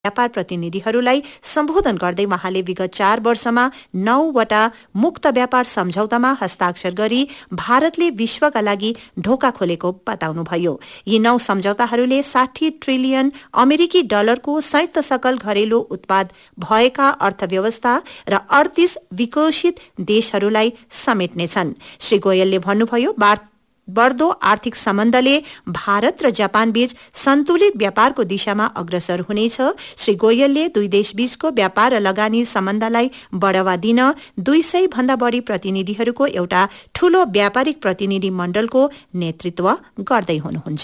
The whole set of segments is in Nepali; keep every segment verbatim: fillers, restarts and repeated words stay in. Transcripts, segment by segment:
व्यापार प्रतिनिधिहरूलाई सम्बोधन गर्दै उहाँले विगत चार वर्षमा नौवटा मुक्त व्यापार सम्झौतामा हस्ताक्षर गरी भारतले विश्वका लागि ढोका खोलेको बताउनुभयो। यी नौ सम्झौताहरूले साठी ट्रिलियन अमेरिकी डलरको संयुक्त सकल घरेलु उत्पाद भएका अर्थव्यवस्था र अडतीस विकसित देशहरूलाई समेट्नेछन्। श्री गोयलले भन्नुभयो, बढ्दो आर्थिक सम्बन्धले भारत र जापान बीच सन्तुलित व्यापारको दिशामा अग्रसर हुनेछ। श्री गोयलले दुई देश बीचको व्यापार र लगानी सम्बन्धलाई बढ़ावा दिन दुई सय भन्दा बढ़ी प्रतिनिधिहरूको एउटा ठूलो व्यापारिक प्रतिनिधि मण्डलको नेतृत्व गर्दै हुनुहुन्छ।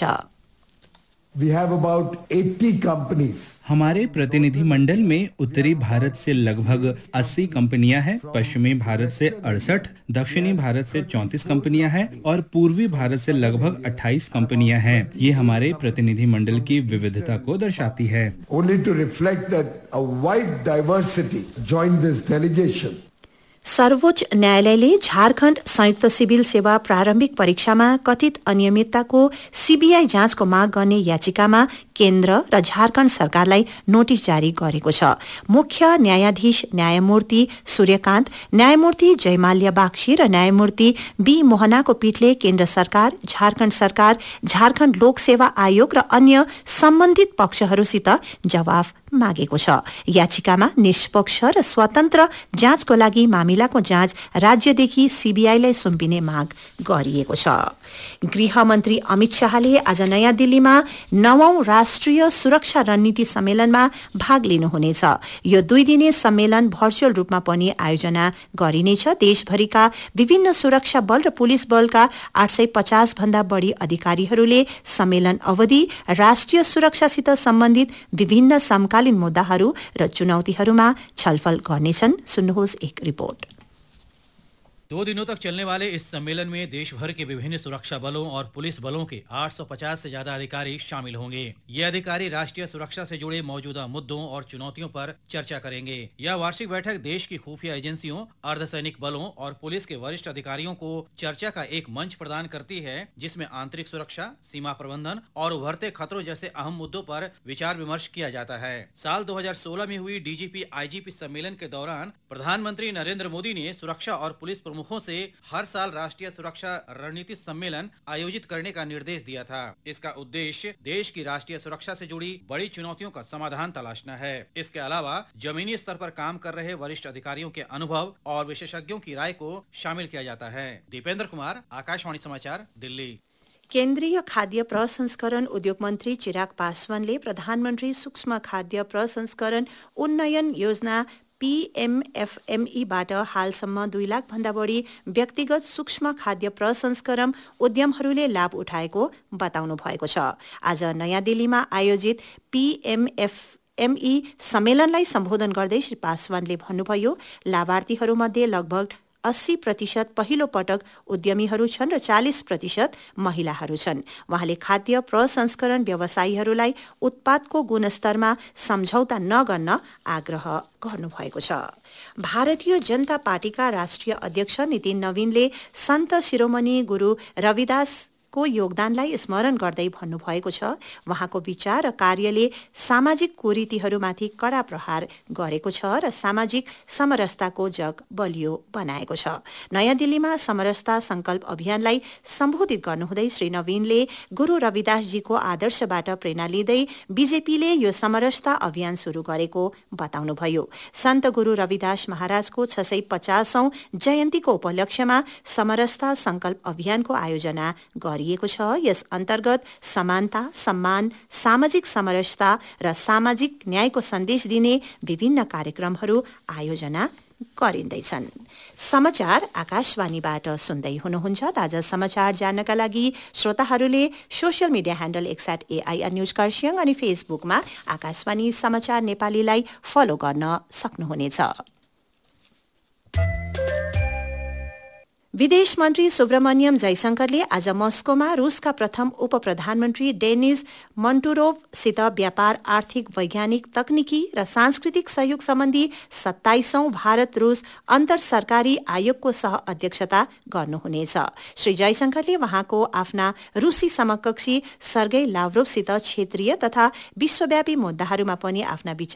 We have about eighty companies. हमारे प्रतिनिधि मंडल में उत्तरी भारत से लगभग अस्सी कंपनियां हैं, पश्चिमी भारत से अड़सठ, दक्षिणी भारत से चौंतीस कंपनियां हैं और पूर्वी भारत से लगभग अट्ठाईस कंपनियां हैं। ये हमारे प्रतिनिधि मंडल की विविधता को दर्शाती है। Only to reflect that a wide diversity joined this delegation. सर्वोच्च न्यायालयले झारखण्ड संयुक्त सिभिल सेवा प्रारम्भिक परीक्षामा कथित अनियमितताको सीबीआई जाँचको माग गर्ने याचिकामा केन्द्र र झारखण्ड सरकारलाई नोटिस जारी गरेको छ। मुख्य न्यायाधीश न्यायमूर्ति सूर्यकान्त, न्यायमूर्ति जयमाल्या बागची र न्यायमूर्ति बी मोहनाको पीठले केन्द्र सरकार, झारखण्ड सरकार, झारखण्ड लोक सेवा आयोग र अन्य सम्बन्धित पक्षहरूसित जवाफ मागेको छ। याचिकामा निष्पक्ष र स्वतन्त्र जाँचको लागि मामिलाको जाँच राज्यदेखि सीबीआईलाई सुम्पिने माग गरिएको छ। गृहमन्त्री अमित शाहले आज नयाँ दिल्लीमा नवौं राष्ट्रिय सुरक्षा रणनीति सम्मेलनमा भाग लिनुहुनेछ। यो दुई दिने सम्मेलन भर्चुअल रूपमा पनि आयोजना गरिनेछ। देशभरिका विभिन्न सुरक्षा बल र पुलिस बलका आठ सय पचास भन्दा बढ़ी अधिकारीहरूले सम्मेलन अवधि राष्ट्रिय सुरक्षासित सम्बन्धित विभिन्न समकालीन मुद्दाहरू र चुनौतीहरूमा छलफल गर्नेछन्। सुन्नुहोस् एक रिपोर्ट। दो दिनों तक चलने वाले इस सम्मेलन में देश भर के विभिन्न सुरक्षा बलों और पुलिस बलों के आठ सौ पचास से ज्यादा अधिकारी शामिल होंगे। ये अधिकारी राष्ट्रीय सुरक्षा से जुड़े मौजूदा मुद्दों और चुनौतियों पर चर्चा करेंगे। यह वार्षिक बैठक देश की खुफिया एजेंसियों, अर्धसैनिक बलों और पुलिस के वरिष्ठ अधिकारियों को चर्चा का एक मंच प्रदान करती है, जिसमें आंतरिक सुरक्षा, सीमा प्रबंधन और उभरते खतरों जैसे अहम मुद्दों पर विचार विमर्श किया जाता है। साल दो हजार सोलह में हुई डीजीपी आईजीपी सम्मेलन के दौरान प्रधानमंत्री नरेंद्र मोदी ने सुरक्षा और पुलिस मुखों से हर साल राष्ट्रीय सुरक्षा रणनीति सम्मेलन आयोजित करने का निर्देश दिया था। इसका उद्देश्य देश की राष्ट्रीय सुरक्षा से जुड़ी बड़ी चुनौतियों का समाधान तलाशना है। इसके अलावा जमीनी स्तर पर काम कर रहे वरिष्ठ अधिकारियों के अनुभव और विशेषज्ञों की राय को शामिल किया जाता है। दीपेंद्र कुमार, आकाशवाणी समाचार, दिल्ली। केन्द्रीय खाद्य प्रसंस्करण उद्योग मन्त्री चिराग पासवानले प्रधानमन्त्री सूक्ष्म खाद्य प्रसंस्करण उन्नयन योजना पीएमएफएमईबाट हालसम्म दुई लाख भन्दा बढ़ी व्यक्तिगत सूक्ष्म खाद्य प्रसंस्करण उद्यमहरूले लाभ उठाएको बताउनु भएको छ। आज नयाँ दिल्लीमा आयोजित पीएमएफएमई सम्मेलनलाई सम्बोधन गर्दै श्री पासवानले भन्नुभयो, लाभार्थीहरूमध्ये लगभग अस्सी प्रतिशत पहिलो पटक उद्यमीहरू छन् र चालिस प्रतिशत महिलाहरू छन्। उहाँले खाद्य प्रसंस्करण व्यवसायीहरूलाई उत्पादको गुणस्तरमा सम्झौता नगर्न आग्रह गर्नुभएको छ। भारतीय जनता पार्टीका राष्ट्रिय अध्यक्ष नितिन नवीनले सन्त शिरोमणि गुरु रविदास को योगदानलाई स्मरण गर्दै भन्नुभएको छ, उहाँको विचार र कार्यले सामाजिक कुरीतिहरूमाथि कड़ा प्रहार गरेको छ र सामाजिक समरसताको जग बलियो बनाएको छ। नयाँ दिल्लीमा समरसता संकल्प अभियानलाई सम्बोधित गर्नुहुँदै श्री नवीनले गुरु रविदासजीको आदर्शबाट प्रेरणा लिँदै बीजेपीले यो समरसता अभियान शुरू गरेको बताउनुभयो। सन्त गुरु रविदास महाराजको छ सय पचासौं जयन्तीको उपलक्ष्यमा समरसता संकल्प अभियानको आयोजना गरिएको छ। यस अन्तर्गत समानता, सम्मान, सामाजिक समरसता र सामाजिक न्यायको सन्देश दिने विभिन्न कार्यक्रमहरू आयोजना गरिँदैछन्। समाचार आकाशवाणीबाट सुन्दै हुनुहुन्छ। ताजा समाचार जान्नका लागि श्रोताहरूले social media handle x at AIR news Kurseong अनि फेसबुकमा आकाशवाणी समाचार नेपालीलाई फलो गर्न सक्नुहुनेछ। विदेश मन्त्री सुब्रमण्यम जयशंकरले आज मस्कोमा रूसका प्रथम उप प्रधानमन्त्री डेनिस मन्टुरोभसित व्यापार, आर्थिक, वैज्ञानिक, तकनिकी र सांस्कृतिक सहयोग सम्बन्धी सत्ताइसौं भारत रूस अन्तर सरकारी आयोगको सह अध्यक्षता गर्नुहुनेछ। श्री जयशंकरले वहाँको आफ्ना रूसी समकक्षी सर्गेई लाभ्रोभसित क्षेत्रीय तथा विश्वव्यापी मुद्दाहरूमा पनि आफ्ना विचार